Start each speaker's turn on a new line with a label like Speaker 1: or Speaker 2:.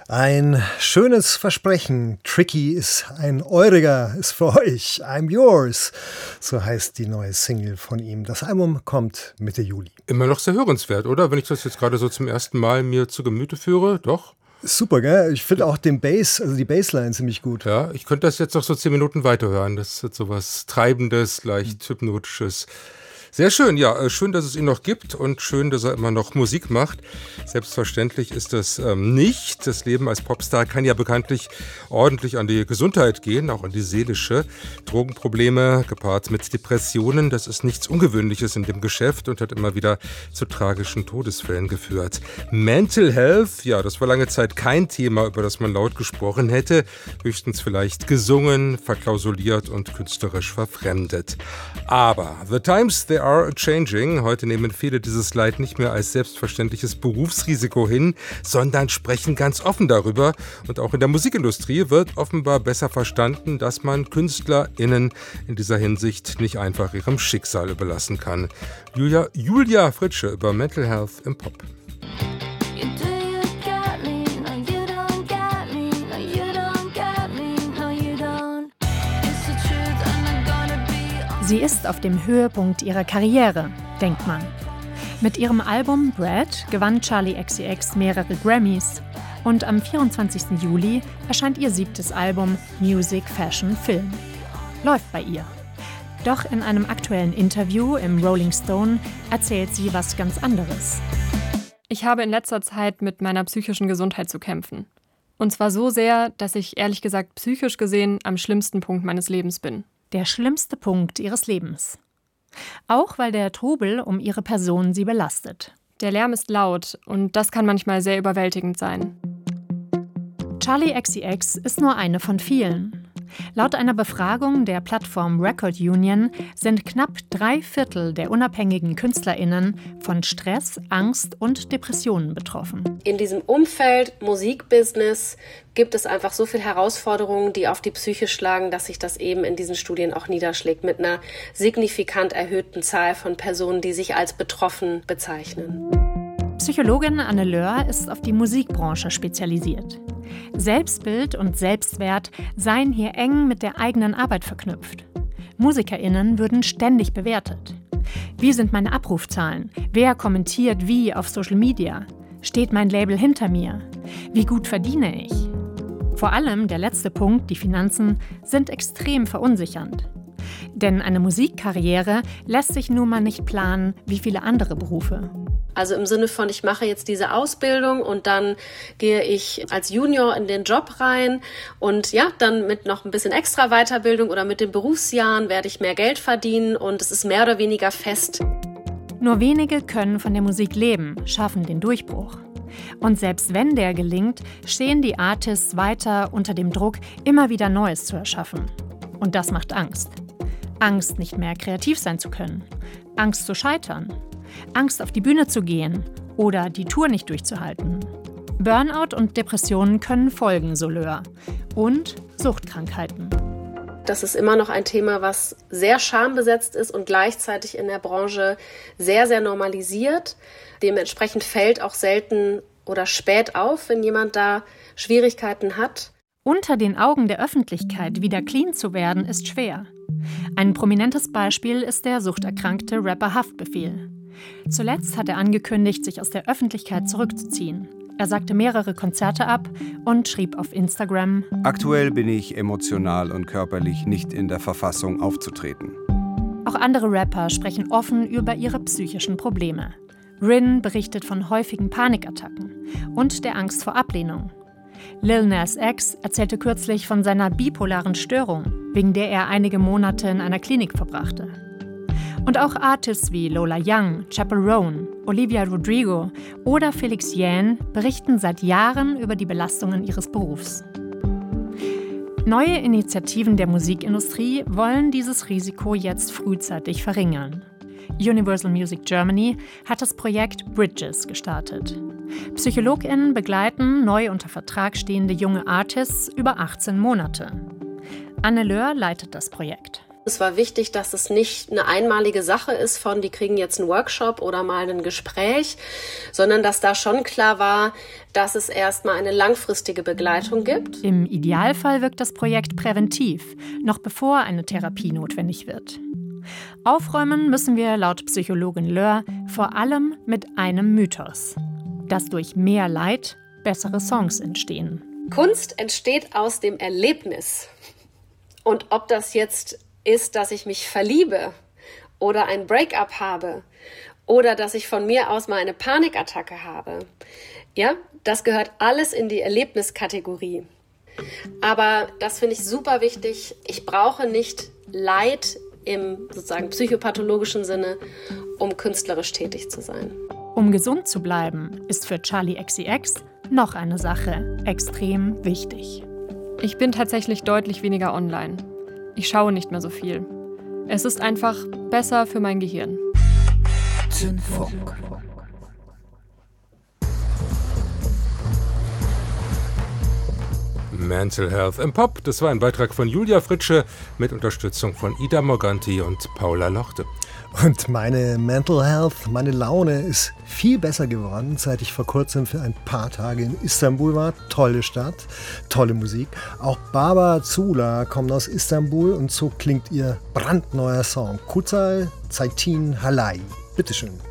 Speaker 1: Ein schönes Versprechen. Tricky ist ein Euriger, ist für euch. I'm yours. So heißt die neue Single von ihm. Das Album kommt Mitte Juli.
Speaker 2: Immer noch sehr hörenswert, oder? Wenn ich das jetzt gerade so zum ersten Mal mir zu Gemüte führe, doch.
Speaker 1: Super, gell? Ich finde auch den Bass, also die Bassline ziemlich gut.
Speaker 2: Ja, ich könnte das jetzt noch so 10 Minuten weiterhören. Das ist so was Treibendes, leicht Hypnotisches. Sehr schön, ja. Schön, dass es ihn noch gibt und schön, dass er immer noch Musik macht. Selbstverständlich ist das nicht. Das Leben als Popstar kann ja bekanntlich ordentlich an die Gesundheit gehen, auch an die seelische. Drogenprobleme gepaart mit Depressionen, das ist nichts Ungewöhnliches in dem Geschäft und hat immer wieder zu tragischen Todesfällen geführt. Mental Health, ja, das war lange Zeit kein Thema, über das man laut gesprochen hätte. Höchstens vielleicht gesungen, verklausuliert und künstlerisch verfremdet. Aber The Times, they are changing. Heute nehmen viele dieses Leid nicht mehr als selbstverständliches Berufsrisiko hin, sondern sprechen ganz offen darüber. Und auch in der Musikindustrie wird offenbar besser verstanden, dass man KünstlerInnen in dieser Hinsicht nicht einfach ihrem Schicksal überlassen kann. Julia Fritsche über Mental Health im Pop.
Speaker 3: Sie ist auf dem Höhepunkt ihrer Karriere, denkt man. Mit ihrem Album Bread gewann Charli XCX mehrere Grammys und am 24. Juli erscheint ihr 7. Album Music, Fashion, Film. Läuft bei ihr. Doch in einem aktuellen Interview im Rolling Stone erzählt sie was ganz anderes.
Speaker 4: Ich habe in letzter Zeit mit meiner psychischen Gesundheit zu kämpfen. Und zwar so sehr, dass ich ehrlich gesagt psychisch gesehen am schlimmsten Punkt meines Lebens bin.
Speaker 3: Der schlimmste Punkt ihres Lebens. Auch weil der Trubel um ihre Person sie belastet.
Speaker 4: Der Lärm ist laut und das kann manchmal sehr überwältigend sein.
Speaker 3: Charli XCX ist nur eine von vielen. Laut einer Befragung der Plattform Record Union sind knapp 3/4 der unabhängigen KünstlerInnen von Stress, Angst und Depressionen betroffen.
Speaker 5: In diesem Umfeld, Musikbusiness, gibt es einfach so viele Herausforderungen, die auf die Psyche schlagen, dass sich das eben in diesen Studien auch niederschlägt mit einer signifikant erhöhten Zahl von Personen, die sich als betroffen bezeichnen.
Speaker 3: Psychologin Anne Löhr ist auf die Musikbranche spezialisiert. Selbstbild und Selbstwert seien hier eng mit der eigenen Arbeit verknüpft. MusikerInnen würden ständig bewertet. Wie sind meine Abrufzahlen? Wer kommentiert wie auf Social Media? Steht mein Label hinter mir? Wie gut verdiene ich? Vor allem der letzte Punkt, die Finanzen, sind extrem verunsichernd. Denn eine Musikkarriere lässt sich nun mal nicht planen wie viele andere Berufe.
Speaker 5: Also im Sinne von, ich mache jetzt diese Ausbildung und dann gehe ich als Junior in den Job rein und ja, dann mit noch ein bisschen extra Weiterbildung oder mit den Berufsjahren werde ich mehr Geld verdienen und es ist mehr oder weniger fest.
Speaker 3: Nur wenige können von der Musik leben, schaffen den Durchbruch. Und selbst wenn der gelingt, stehen die Artists weiter unter dem Druck, immer wieder Neues zu erschaffen. Und das macht Angst. Angst, nicht mehr kreativ sein zu können. Angst zu scheitern. Angst, auf die Bühne zu gehen oder die Tour nicht durchzuhalten. Burnout und Depressionen können folgen, so Löhr. Und Suchtkrankheiten.
Speaker 5: Das ist immer noch ein Thema, was sehr schambesetzt ist und gleichzeitig in der Branche sehr, sehr normalisiert. Dementsprechend fällt auch selten oder spät auf, wenn jemand da Schwierigkeiten hat.
Speaker 3: Unter den Augen der Öffentlichkeit wieder clean zu werden, ist schwer. Ein prominentes Beispiel ist der suchterkrankte Rapper Haftbefehl. Zuletzt hat er angekündigt, sich aus der Öffentlichkeit zurückzuziehen. Er sagte mehrere Konzerte ab und schrieb auf Instagram:
Speaker 6: Aktuell bin ich emotional und körperlich nicht in der Verfassung aufzutreten.
Speaker 3: Auch andere Rapper sprechen offen über ihre psychischen Probleme. Rin berichtet von häufigen Panikattacken und der Angst vor Ablehnung. Lil Nas X erzählte kürzlich von seiner bipolaren Störung, wegen der er einige Monate in einer Klinik verbrachte. Und auch Artists wie Lola Young, Chappell Roan, Olivia Rodrigo oder Felix Jähn berichten seit Jahren über die Belastungen ihres Berufs. Neue Initiativen der Musikindustrie wollen dieses Risiko jetzt frühzeitig verringern. Universal Music Germany hat das Projekt Bridges gestartet. PsychologInnen begleiten neu unter Vertrag stehende junge Artists über 18 Monate. Anne Löhr leitet das Projekt.
Speaker 5: Es war wichtig, dass es nicht eine einmalige Sache ist von, die kriegen jetzt einen Workshop oder mal ein Gespräch, sondern dass da schon klar war, dass es erstmal eine langfristige Begleitung gibt.
Speaker 3: Im Idealfall wirkt das Projekt präventiv, noch bevor eine Therapie notwendig wird. Aufräumen müssen wir laut Psychologin Löhr vor allem mit einem Mythos, dass durch mehr Leid bessere Songs entstehen.
Speaker 5: Kunst entsteht aus dem Erlebnis. Und ob das jetzt ist, dass ich mich verliebe oder ein Break-up habe oder dass ich von mir aus mal eine Panikattacke habe, ja, das gehört alles in die Erlebniskategorie. Aber das finde ich super wichtig. Ich brauche nicht Leid im sozusagen psychopathologischen Sinne, um künstlerisch tätig zu sein.
Speaker 3: Um gesund zu bleiben, ist für Charli XCX noch eine Sache extrem wichtig.
Speaker 4: Ich bin tatsächlich deutlich weniger online. Ich schaue nicht mehr so viel. Es ist einfach besser für mein Gehirn.
Speaker 7: Zündfunk.
Speaker 2: Mental Health im Pop. Das war ein Beitrag von Julia Fritsche mit Unterstützung von Ida Morganti und Paula Lochte.
Speaker 1: Und meine Mental Health, meine Laune ist viel besser geworden, seit ich vor kurzem für ein paar Tage in Istanbul war. Tolle Stadt, tolle Musik. Auch Baba Zula kommt aus Istanbul und so klingt ihr brandneuer Song. Kutsal Zaitin Halai. Bitteschön.